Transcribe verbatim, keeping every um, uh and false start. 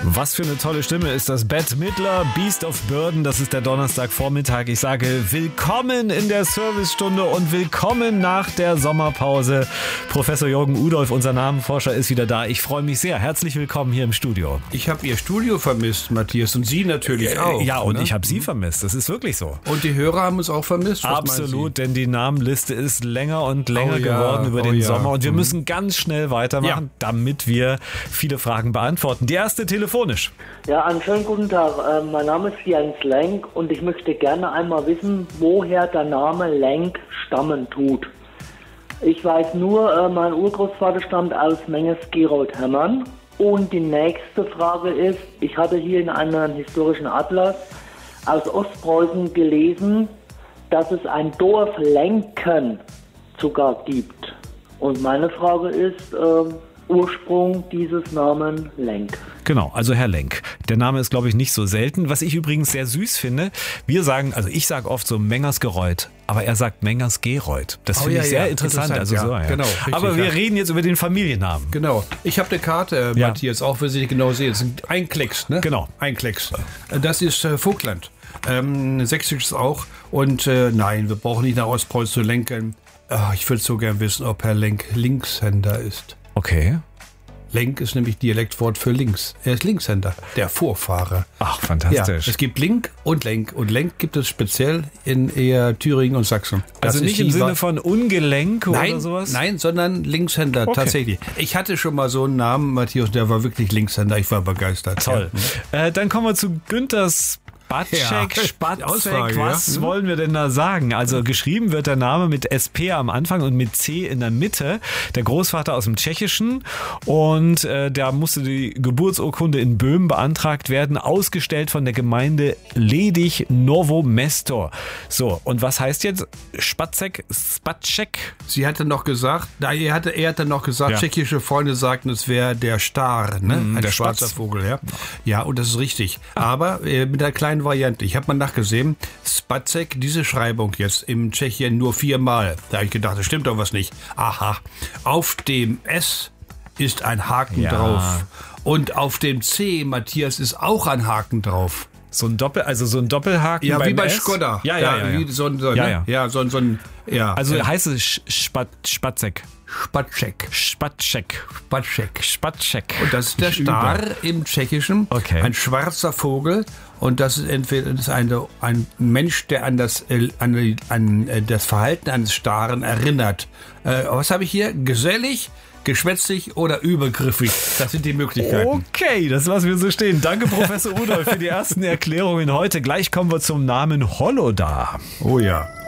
Was für eine tolle Stimme ist das. Bette Midler, Beast of Burden, das ist der Donnerstagvormittag. Ich sage willkommen in der Servicestunde und willkommen nach der Sommerpause. Professor Jürgen Udolph, unser Namenforscher, ist wieder da. Ich freue mich sehr. Herzlich willkommen hier im Studio. Ich habe Ihr Studio vermisst, Matthias, und Sie natürlich auch. Ja, und ne? ich habe Sie vermisst. Das ist wirklich so. Und die Hörer haben uns auch vermisst. Was Absolut, denn die Namenliste ist länger und länger oh ja, geworden über oh den ja. Sommer. Und wir mhm. müssen ganz schnell weitermachen, ja. damit wir viele Fragen beantworten. Die erste telefonisch. Ja, einen schönen guten Tag. Äh, mein Name ist Jens Lenk und ich möchte gerne einmal wissen, woher der Name Lenk stammen tut. Ich weiß nur, äh, mein Urgroßvater stammt aus Menges-Gerold-Hemmern. Und die nächste Frage ist, ich hatte hier in einem historischen Atlas aus Ostpreußen gelesen, dass es ein Dorf Lenken sogar gibt. Und meine Frage ist, äh, Ursprung dieses Namen Lenk. Genau, also Herr Lenk. Der Name ist, glaube ich, nicht so selten. Was ich übrigens sehr süß finde, wir sagen, also ich sage oft so Mengersgereuth, aber er sagt Mengersgereuth. Das oh, finde ja, ich sehr ja, interessant. interessant. Also so, ja, ja. Genau, richtig, aber wir ja. reden jetzt über den Familiennamen. Genau. Ich habe eine Karte, Ja. Matthias, auch wenn Sie nicht genau sehen. Es sind ein Klecks, ne? Genau. Ein Klecks. Das ist äh, Vogtland. Ähm, Sächsisches auch. Und äh, nein, wir brauchen nicht nach Ostpreußen zu lenken. Ah, ich würde so gern wissen, ob Herr Lenk Linkshänder ist. Okay. Lenk ist nämlich Dialektwort für links. Er ist Linkshänder, der Vorfahre. Ach, fantastisch. Ja, es gibt Link und Lenk. Und Lenk gibt es speziell in eher Thüringen und Sachsen. Das Also ist nicht im die Sinne Wa- von Ungelenk Nein, oder sowas? nein, sondern Linkshänder, Okay. tatsächlich. Ich hatte schon mal so einen Namen, Matthias, der war wirklich Linkshänder. Ich war begeistert. Toll. Ja. Äh, dann kommen wir zu Günthers Spatschek, Ja, Spatzek, Ausfrage, was ja. Mhm. wollen wir denn da sagen? Also geschrieben wird der Name mit S P am Anfang und mit C in der Mitte. Der Großvater aus dem Tschechischen und äh, da musste die Geburtsurkunde in Böhmen beantragt werden, ausgestellt von der Gemeinde Ledig Novo Mesto. So, und was heißt jetzt Spatzek, Spatschek? Sie hatte noch gesagt, na, er hatte, er hatte noch gesagt, Ja. tschechische Freunde sagten, es wäre der Star, ne? Mhm, Ein der schwarzer Spatz. Vogel, ja. Ja, und das ist richtig. Aber äh, mit einer kleinen Variante. Ich habe mal nachgesehen, Spacek, diese Schreibung jetzt im Tschechien nur viermal. Da habe ich gedacht, das stimmt doch was nicht. Aha. Auf dem S ist ein Haken Ja. drauf. Und auf dem C, Matthias, ist auch ein Haken drauf. So ein Doppel, also so ein Doppelhaken Ja, beim wie bei S? Skoda. Ja, ja, ja. ja. Wie so ein, so, Ja, ne? ja. ja, so, ein- so ein, ja. Also äh, heißt es Sch- Spat, Spatzek. Spacek. Spatschek. Spacek. Spatschek. Und das ist der Ich Star übe. im Tschechischen. Okay. Ein schwarzer Vogel. Und das ist entweder das ist eine, ein Mensch, der an das, äh, an, die- an äh, das Verhalten eines Staren erinnert. Äh, was habe ich hier? Gesellig, geschwätzig oder übergriffig. Das sind die Möglichkeiten. Okay, das lassen wir so stehen. Danke, Professor Rudolph, für die ersten Erklärungen heute. Gleich kommen wir zum Namen Holoda. Oh ja.